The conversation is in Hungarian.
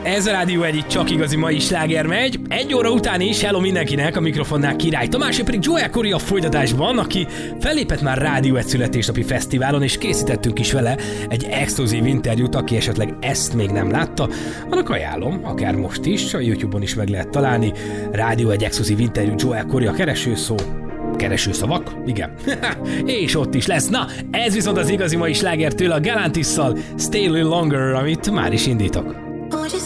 Ez a Rádió Egy, csak igazi mai sláger megy. 1 óra után is, hello mindenkinek, a mikrofonnál Király Tamás, pedig Joel Corey a folytatásban, aki fellépett már Rádió Egy születésnapi fesztiválon, és készítettünk is vele egy exkluzív interjút, aki esetleg ezt még nem látta. Annak ajánlom, akár most is, a YouTube-on is meg lehet találni. Rádió Egy exkluzív interjú Joel Corey, a keresőszó. Keresőszavak? Igen. És ott is lesz. Na, ez viszont az igazi mai slágertől, a Galantisszal, Stay a Little Longer, amit már is indítok. Would you